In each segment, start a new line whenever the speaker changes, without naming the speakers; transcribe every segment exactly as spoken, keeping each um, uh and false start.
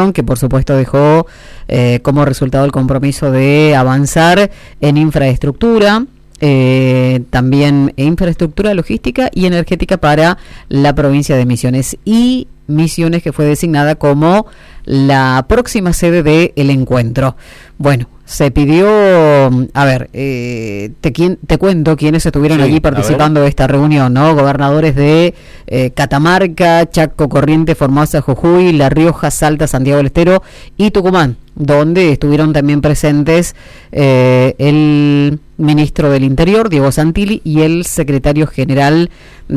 reunión que por supuesto dejó eh, como resultado el compromiso de avanzar en infraestructura, eh, también infraestructura logística y energética para la provincia de Misiones, y Misiones que fue designada como la próxima sede del encuentro. Bueno, se pidió, a ver, eh, te, te cuento quiénes estuvieron sí, allí participando de esta reunión, ¿no? Gobernadores de eh, Catamarca, Chaco, Corrientes, Formosa, Jujuy, La Rioja, Salta, Santiago del Estero y Tucumán, donde estuvieron también presentes eh, el ministro del Interior, Diego Santilli, y el secretario general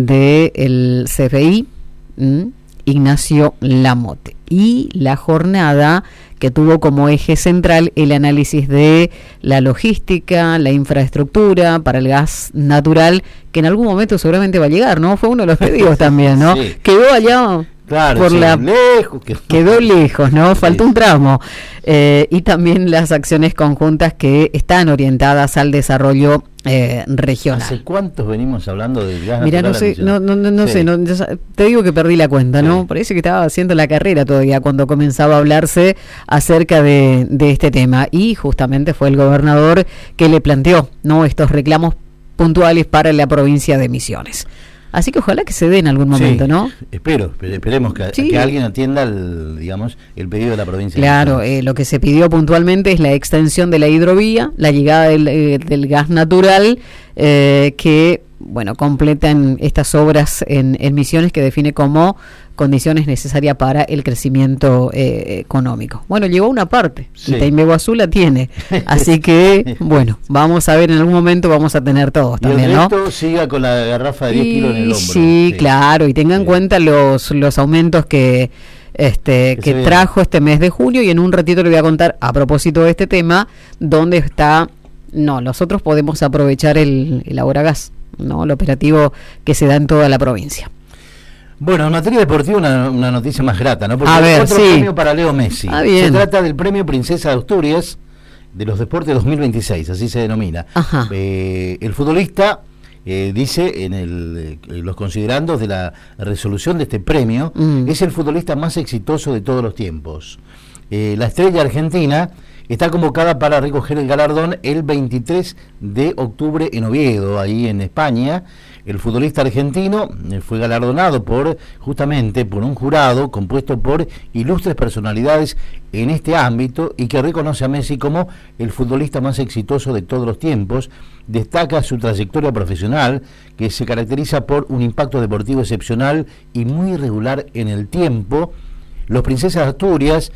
del C F I, ¿m? Ignacio Lamote. Y la jornada que tuvo como eje central el análisis de la logística, la infraestructura para el gas natural, que en algún momento seguramente va a llegar, ¿no? Fue uno de los pedidos también, ¿no? Sí. Quedó allá...
Claro,
por
sí,
la
lejos, que...
quedó lejos, ¿no? Faltó un tramo. Eh, y también las acciones conjuntas que están orientadas al desarrollo eh, regional.
¿Hace cuántos venimos hablando del gas
Mirá,
natural?
no sé, no, no, no, no sí. sé, no, te digo que perdí la cuenta, ¿no? Sí. Parece que estaba haciendo la carrera todavía cuando comenzaba a hablarse acerca de, de este tema. Y justamente fue el gobernador que le planteó, ¿no?, estos reclamos puntuales para la provincia de Misiones. Así que ojalá que se dé en algún momento, sí, ¿no?
Espero, esperemos que, sí. que alguien atienda el, digamos, el pedido de la provincia.
Claro, eh, lo que se pidió puntualmente es la extensión de la hidrovía, la llegada del, eh, del gas natural, eh, que, bueno, completan estas obras en, en Misiones, que define como condiciones necesarias para el crecimiento eh, económico. Bueno, llegó una parte, sí. y Taimegüazú la tiene, así que, bueno, vamos a ver, en algún momento vamos a tener todos también, ¿no?
Y el resto siga con la garrafa de diez kilos en el hombro.
Sí, sí, claro, y tengan en sí. cuenta los, los aumentos que, este, que, que trajo este mes de junio, y en un ratito le voy a contar, a propósito de este tema, dónde está, no, nosotros podemos aprovechar el, el Ahora Gas, ¿no?, el operativo que se da en toda la provincia.
Bueno, en materia deportiva una, una noticia más grata, ¿no? Porque
a ver,
otro
sí.
premio para Leo Messi.
Ah, bien.
Se trata del premio Princesa de Asturias de los Deportes dos mil veintiséis, así se denomina.
Ajá.
Eh, el futbolista eh, dice en el, eh, los considerandos de la resolución de este premio, mm. es el futbolista más exitoso de todos los tiempos. Eh, la estrella argentina está convocada para recoger el galardón el veintitrés de octubre en Oviedo, ahí en España. El futbolista argentino fue galardonado por justamente por un jurado compuesto por ilustres personalidades en este ámbito, y que reconoce a Messi como el futbolista más exitoso de todos los tiempos. Destaca su trayectoria profesional, que se caracteriza por un impacto deportivo excepcional y muy irregular en el tiempo. Los Princesas de Asturias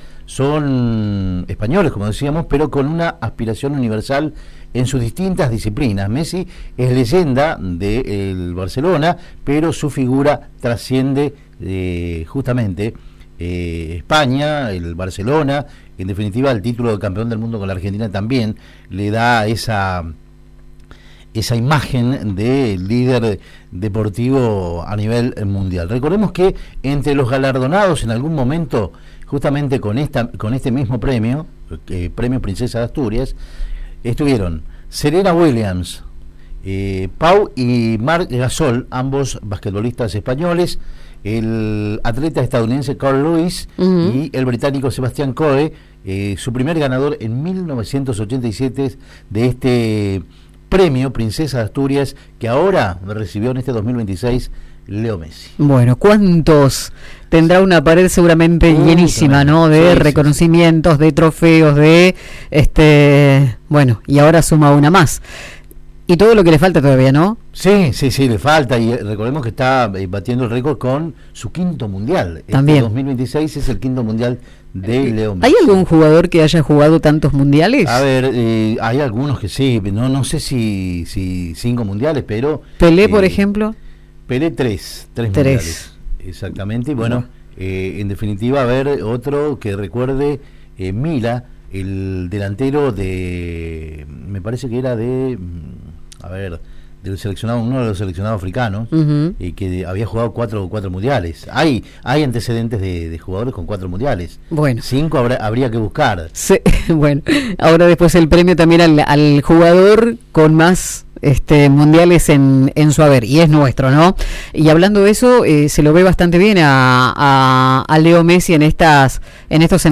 son españoles, como decíamos, pero con una aspiración universal en sus distintas disciplinas. Messi es leyenda del Barcelona, pero su figura trasciende eh, justamente eh, España, el Barcelona. En definitiva, el título de campeón del mundo con la Argentina también le da esa... esa imagen de líder deportivo a nivel mundial. Recordemos que entre los galardonados en algún momento, justamente con esta con este mismo premio, eh, premio Princesa de Asturias, estuvieron Serena Williams, eh, Pau y Marc Gasol, ambos basquetbolistas españoles, el atleta estadounidense Carl Lewis, uh-huh. y el británico Sebastián Coe, eh, su primer ganador en mil novecientos ochenta y siete de este premio Princesa de Asturias, que ahora recibió en este dos mil veintiséis Leo Messi.
Bueno, ¿cuántos? Tendrá una pared seguramente uh, llenísima, ¿no? De sí, reconocimientos, sí, sí. de trofeos, de este, bueno, y ahora suma una más. Y todo lo que le falta todavía, ¿no?
Sí, sí, sí, le falta, y recordemos que está batiendo el récord con su quinto mundial.
También.
Este dos mil veintiséis es el quinto mundial de eh, Leo Messi.
¿Hay algún jugador que haya jugado tantos mundiales?
A ver, eh, hay algunos que sí, no no sé si, si cinco mundiales, pero...
Pelé,
eh,
por ejemplo.
Pelé tres, tres,
tres.
mundiales. Exactamente, y bueno, eh, en definitiva, a ver, otro que recuerde, eh, Mila, el delantero de, me parece que era de, a ver, del seleccionado, uno de los seleccionados africanos, uh-huh. y que había jugado cuatro, cuatro mundiales. Hay, hay antecedentes de, de jugadores con cuatro mundiales.
Bueno.
Cinco habrá, habría que buscar.
Sí, bueno, ahora después el premio también al, al jugador con más este mundiales en, en su haber, y es nuestro, ¿no? Y hablando de eso, eh, se lo ve bastante bien a, a, a Leo Messi en estas, en estos